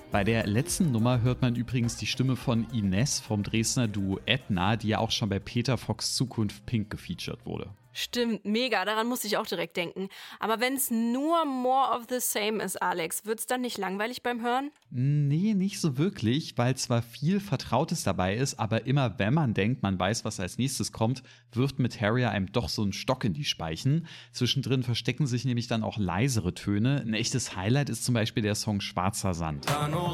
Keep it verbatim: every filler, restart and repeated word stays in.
Bei der letzten Nummer hört man übrigens die Stimme von Ines vom Dresdner Duo Edna, die ja auch schon bei Peter Fox Zukunft Pink gefeatured wurde. Stimmt, mega, daran musste ich auch direkt denken. Aber wenn es nur more of the same ist, Alex, wird's dann nicht langweilig beim Hören? Nee, nicht so wirklich, weil zwar viel Vertrautes dabei ist, aber immer wenn man denkt, man weiß, was als nächstes kommt, wirft Materia einem doch so ein Stock in die Speichen. Zwischendrin verstecken sich nämlich dann auch leisere Töne. Ein echtes Highlight ist zum Beispiel der Song Schwarzer Sand.